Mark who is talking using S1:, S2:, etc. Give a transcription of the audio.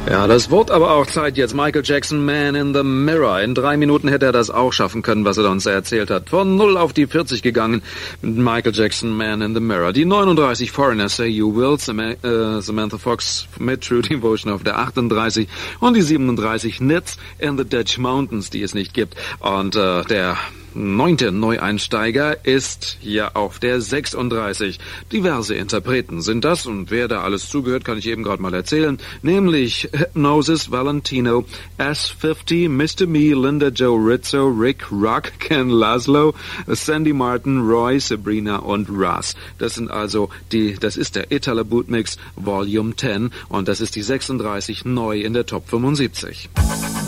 S1: Ja, das wird aber auch Zeit jetzt. Michael Jackson, Man in the Mirror. In 3 Minuten hätte er das auch schaffen können, was er uns erzählt hat. Von 0 auf die 40 gegangen mit Michael Jackson, Man in the Mirror. Die 39 Foreigner, Say You Will, Samantha Fox mit True Devotion auf der 38 und die 37 Nits in the Dutch Mountains, die es nicht gibt. Und der 9. Neueinsteiger ist hier auf der 36. Diverse Interpreten sind das, und wer da alles zugehört, kann ich eben gerade mal erzählen, nämlich Hypnosis, Valentino, S50, Mr. Me, Linda Joe Rizzo, Rick Rock, Ken Laszlo, Sandy Martin, Roy, Sabrina und Russ. Das sind also das ist der Italo Bootmix Volume 10 und das ist die 36 neu in der Top 75.